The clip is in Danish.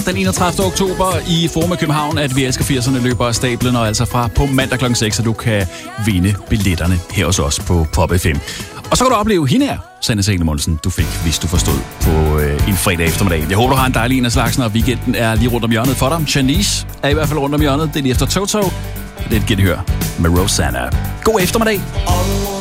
den 31. oktober i Forum i København, at Vi elsker 80'erne løber af stablen, og altså fra på mandag kl. 6, at du kan vinde billetterne her hos os på Pop FM. Og så kan du opleve hende her, Sanne Salomonsen, du fik, hvis du forstod, på en fredag eftermiddag. Jeg håber, du har en dejlig en af slagsen, og weekenden er lige rundt om hjørnet for dig. Janice er i hvert fald rundt om hjørnet. Det er lige efter Toto. Det er et genhør med Rosanna. God eftermiddag.